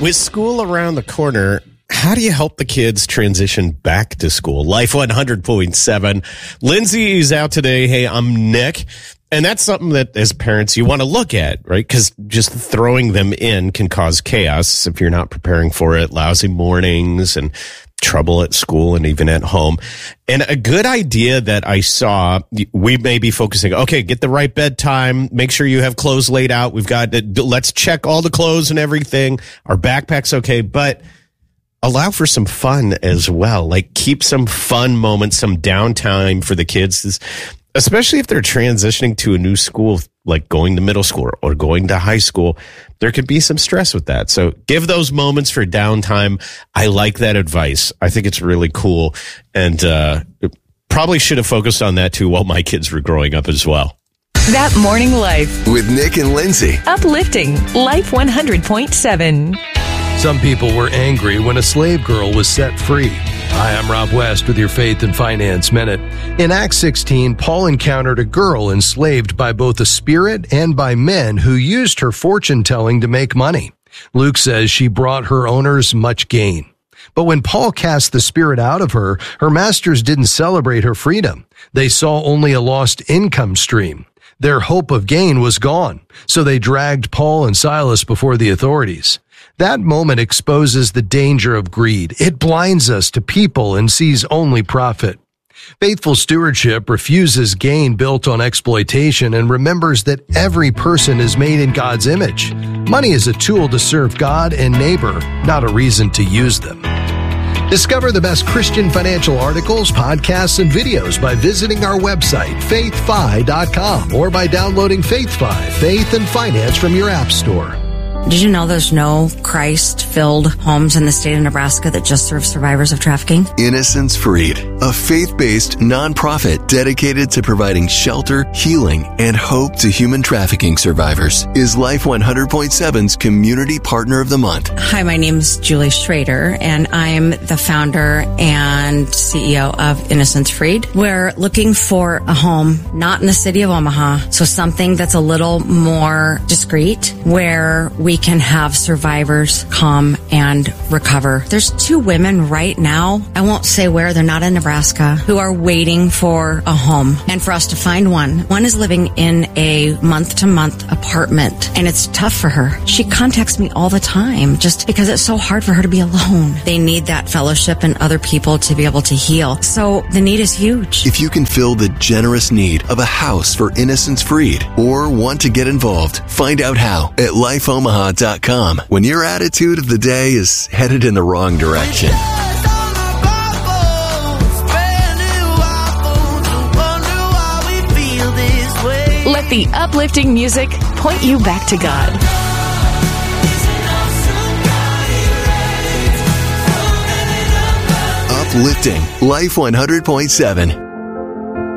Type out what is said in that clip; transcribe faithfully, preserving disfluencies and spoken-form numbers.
With school around the corner, how do you help the kids transition back to school? Life one hundred point seven. Lindsay is out today. Hey, I'm Nick. And that's something that as parents you want to look at, right? Because just throwing them in can cause chaos if you're not preparing for it. Lousy mornings and trouble at school and even at home. And a good idea that I saw, we may be focusing, okay, get the right bedtime, make sure you have clothes laid out. We've got to, let's check all the clothes and everything. Our backpack's okay, but allow for some fun as well. Like keep some fun moments, some downtime for the kids, especially if they're transitioning to a new school, like going to middle school or going to high school. There could be some stress with that. So give those moments for downtime. I like that advice. I think it's really cool. And uh probably should have focused on that too while my kids were growing up as well. That Morning Life with Nick and Lindsay. Uplifting Life one hundred point seven. Some people were angry when a slave girl was set free. Hi, I'm Rob West with your Faith and Finance Minute. In Acts sixteen, Paul encountered a girl enslaved by both a spirit and by men who used her fortune-telling to make money. Luke says she brought her owners much gain. But when Paul cast the spirit out of her, her masters didn't celebrate her freedom. They saw only a lost income stream. Their hope of gain was gone, so they dragged Paul and Silas before the authorities. That moment exposes the danger of greed. It blinds us to people and sees only profit. Faithful stewardship refuses gain built on exploitation and remembers that every person is made in God's image. Money is a tool to serve God and neighbor, not a reason to use them. Discover the best Christian financial articles, podcasts, and videos by visiting our website, faith fi dot com, or by downloading FaithFi, Faith and Finance from your app store. Did you know there's no Christ-filled homes in the state of Nebraska that just serve survivors of trafficking? Innocence Freed, a faith-based nonprofit dedicated to providing shelter, healing, and hope to human trafficking survivors, is Life one hundred point seven's Community Partner of the Month. Hi, my name's Julie Schrader, and I'm the founder and C E O of Innocence Freed. We're looking for a home not in the city of Omaha, so something that's a little more discreet, where we We can have survivors come and recover. There's two women right now, I won't say where, they're not in Nebraska, who are waiting for a home and for us to find one. One is living in a month-to-month apartment, and it's tough for her. She contacts me all the time just because it's so hard for her to be alone. They need that fellowship and other people to be able to heal. So the need is huge. If you can fill the generous need of a house for Innocence Freed or want to get involved, find out how at life omaha dot com when your attitude of the day is headed in the wrong direction. Let the uplifting music point you back to God. Uplifting Life one hundred point seven.